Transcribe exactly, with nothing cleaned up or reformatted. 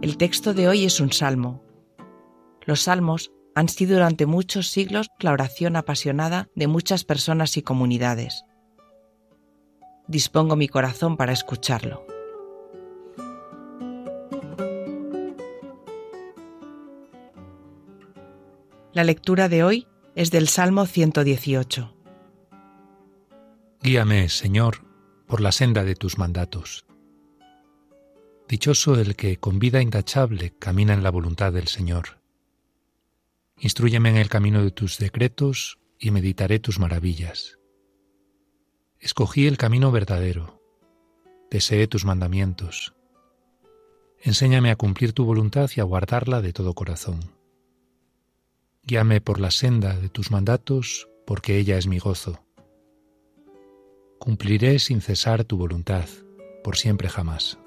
El texto de hoy es un salmo. Los salmos han sido durante muchos siglos la oración apasionada de muchas personas y comunidades. Dispongo mi corazón para escucharlo. La lectura de hoy es del Salmo ciento dieciocho. Guíame, Señor, por la senda de tus mandatos. Dichoso el que con vida intachable camina en la voluntad del Señor. Instrúyeme en el camino de tus decretos y meditaré tus maravillas. Escogí el camino verdadero, deseé tus mandamientos. Enséñame a cumplir tu voluntad y a guardarla de todo corazón. Guíame por la senda de tus mandatos, porque ella es mi gozo. Cumpliré sin cesar tu voluntad, por siempre jamás.